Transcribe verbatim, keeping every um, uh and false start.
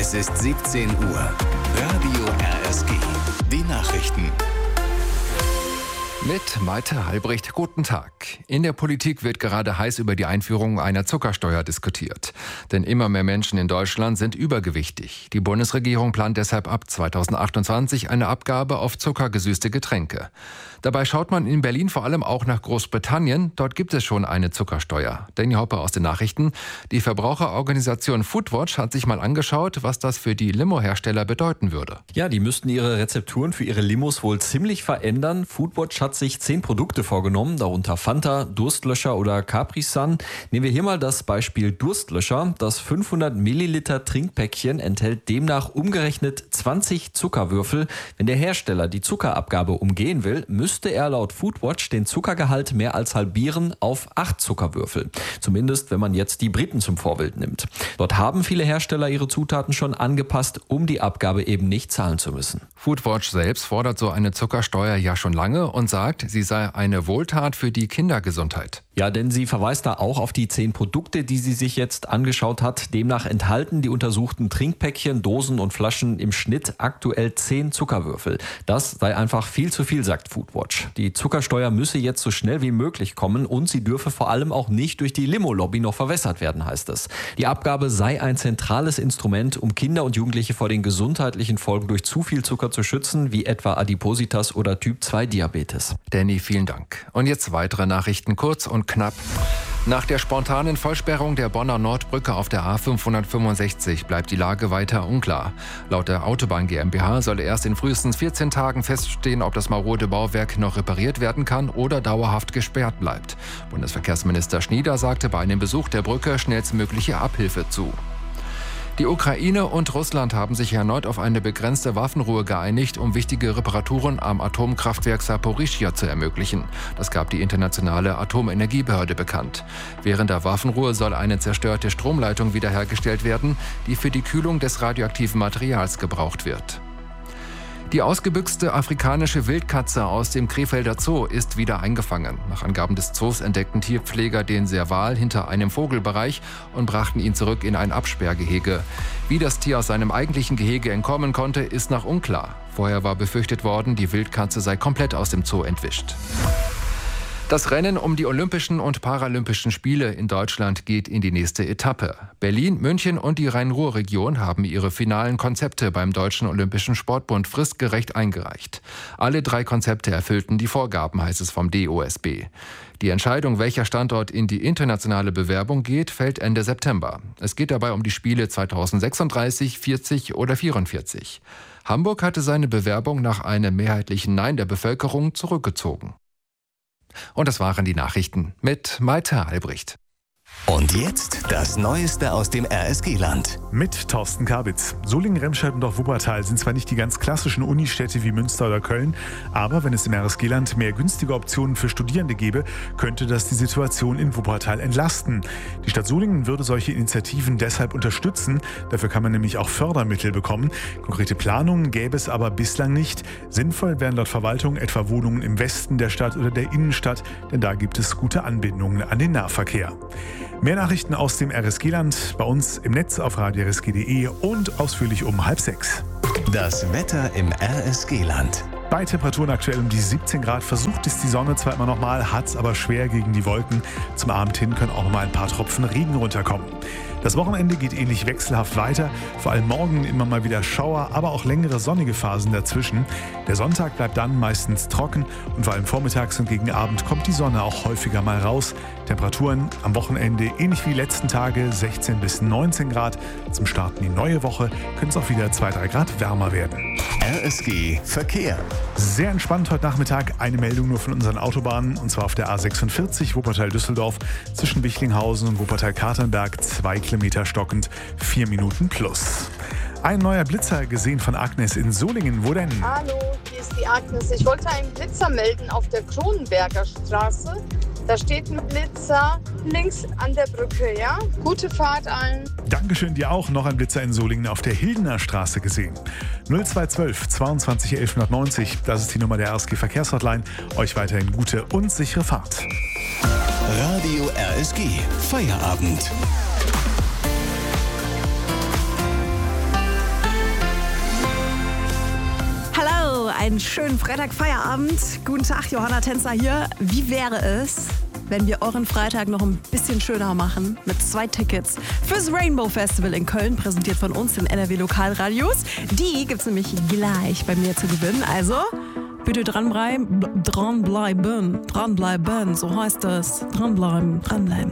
Es ist siebzehn Uhr. Radio R S G. Die Nachrichten. Mit Malte Halbricht, guten Tag. In der Politik wird gerade heiß über die Einführung einer Zuckersteuer diskutiert. Denn immer mehr Menschen in Deutschland sind übergewichtig. Die Bundesregierung plant deshalb ab zweitausendachtundzwanzig eine Abgabe auf zuckergesüßte Getränke. Dabei schaut man in Berlin vor allem auch nach Großbritannien. Dort gibt es schon eine Zuckersteuer. Danny Hoppe aus den Nachrichten. Die Verbraucherorganisation Foodwatch hat sich mal angeschaut, was das für die Limo-Hersteller bedeuten würde. Ja, die müssten ihre Rezepturen für ihre Limos wohl ziemlich verändern. Foodwatch hat sich zehn Produkte vorgenommen, darunter Fanta, Durstlöscher oder Capri-Sun. Nehmen wir hier mal das Beispiel Durstlöscher. Das fünfhundert Milliliter Trinkpäckchen enthält demnach umgerechnet zwanzig Zuckerwürfel. Wenn der Hersteller die Zuckerabgabe umgehen will, müsste er laut Foodwatch den Zuckergehalt mehr als halbieren auf acht Zuckerwürfel. Zumindest, wenn man jetzt die Briten zum Vorbild nimmt. Dort haben viele Hersteller ihre Zutaten schon angepasst, um die Abgabe eben nicht zahlen zu müssen. Foodwatch selbst fordert so eine Zuckersteuer ja schon lange und sagt, sie sei eine Wohltat für die Kindergesundheit. Ja, denn sie verweist da auch auf die zehn Produkte, die sie sich jetzt angeschaut hat. Demnach enthalten die untersuchten Trinkpäckchen, Dosen und Flaschen im Schnitt aktuell zehn Zuckerwürfel. Das sei einfach viel zu viel, sagt Foodwatch. Die Zuckersteuer müsse jetzt so schnell wie möglich kommen und sie dürfe vor allem auch nicht durch die Limo-Lobby noch verwässert werden, heißt es. Die Abgabe sei ein zentrales Instrument, um Kinder und Jugendliche vor den gesundheitlichen Folgen durch zu viel Zucker zu schützen, wie etwa Adipositas oder Typ zwei Diabetes. Danny, vielen Dank. Und jetzt weitere Nachrichten, kurz und knapp. Nach der spontanen Vollsperrung der Bonner Nordbrücke auf der A fünfhundertfünfundsechzig bleibt die Lage weiter unklar. Laut der Autobahn GmbH soll erst in frühestens vierzehn Tagen feststehen, ob das marode Bauwerk noch repariert werden kann oder dauerhaft gesperrt bleibt. Bundesverkehrsminister Schnieder sagte bei einem Besuch der Brücke schnellstmögliche Abhilfe zu. Die Ukraine und Russland haben sich erneut auf eine begrenzte Waffenruhe geeinigt, um wichtige Reparaturen am Atomkraftwerk Saporischschja zu ermöglichen. Das gab die internationale Atomenergiebehörde bekannt. Während der Waffenruhe soll eine zerstörte Stromleitung wiederhergestellt werden, die für die Kühlung des radioaktiven Materials gebraucht wird. Die ausgebüxte afrikanische Wildkatze aus dem Krefelder Zoo ist wieder eingefangen. Nach Angaben des Zoos entdeckten Tierpfleger den Serval hinter einem Vogelbereich und brachten ihn zurück in ein Absperrgehege. Wie das Tier aus seinem eigentlichen Gehege entkommen konnte, ist noch unklar. Vorher war befürchtet worden, die Wildkatze sei komplett aus dem Zoo entwischt. Das Rennen um die Olympischen und Paralympischen Spiele in Deutschland geht in die nächste Etappe. Berlin, München und die Rhein-Ruhr-Region haben ihre finalen Konzepte beim Deutschen Olympischen Sportbund fristgerecht eingereicht. Alle drei Konzepte erfüllten die Vorgaben, heißt es vom D O S B. Die Entscheidung, welcher Standort in die internationale Bewerbung geht, fällt Ende September. Es geht dabei um die Spiele zweitausendsechsunddreißig, vierzig oder vierundvierzig. Hamburg hatte seine Bewerbung nach einem mehrheitlichen Nein der Bevölkerung zurückgezogen. Und das waren die Nachrichten mit Malte Halbricht. Und jetzt das Neueste aus dem R S G-Land. Mit Thorsten Kabitz. Solingen, Remscheid und auch Wuppertal sind zwar nicht die ganz klassischen Unistädte wie Münster oder Köln, aber wenn es im R S G-Land mehr günstige Optionen für Studierende gäbe, könnte das die Situation in Wuppertal entlasten. Die Stadt Solingen würde solche Initiativen deshalb unterstützen. Dafür kann man nämlich auch Fördermittel bekommen. Konkrete Planungen gäbe es aber bislang nicht. Sinnvoll wären laut Verwaltung etwa Wohnungen im Westen der Stadt oder der Innenstadt, denn da gibt es gute Anbindungen an den Nahverkehr. Mehr Nachrichten aus dem R S G-Land bei uns im Netz auf radio r s g punkt d e und ausführlich um halb sechs. Das Wetter im R S G-Land. Bei Temperaturen aktuell um die siebzehn Grad. Versucht es die Sonne zwar immer noch mal, hat es aber schwer gegen die Wolken. Zum Abend hin können auch noch mal ein paar Tropfen Regen runterkommen. Das Wochenende geht ähnlich wechselhaft weiter. Vor allem morgen immer mal wieder Schauer, aber auch längere sonnige Phasen dazwischen. Der Sonntag bleibt dann meistens trocken und vor allem vormittags und gegen Abend kommt die Sonne auch häufiger mal raus. Temperaturen am Wochenende ähnlich wie die letzten Tage, sechzehn bis neunzehn Grad. Zum Start in die neue Woche können es auch wieder zwei bis drei Grad wärmer werden. R S G Verkehr. Sehr entspannt heute Nachmittag. Eine Meldung nur von unseren Autobahnen, und zwar auf der A sechsundvierzig Wuppertal-Düsseldorf zwischen Wichlinghausen und Wuppertal-Katernberg, zwei Kilometer stockend, vier Minuten plus. Ein neuer Blitzer gesehen von Agnes in Solingen. Wo denn? Hallo, hier ist die Agnes. Ich wollte einen Blitzer melden auf der Kronenberger Straße. Da steht ein Blitzer links an der Brücke, ja? Gute Fahrt allen. Dankeschön dir auch. Noch ein Blitzer in Solingen auf der Hildener Straße gesehen. null zwei zwölf zweiundzwanzig elf neunzig, das ist die Nummer der R S G Verkehrshotline. Euch weiterhin gute und sichere Fahrt. Radio R S G Feierabend. einen schönen Freitag-Feierabend. Guten Tag, Johanna Tänzer hier. Wie wäre es, wenn wir euren Freitag noch ein bisschen schöner machen mit zwei Tickets fürs Rainbow Festival in Köln, präsentiert von uns, den N R W Lokalradios. Die gibt's nämlich gleich bei mir zu gewinnen. Also bitte dranbleiben, dranbleiben, dranbleiben, so heißt es. Dranbleiben, dranbleiben.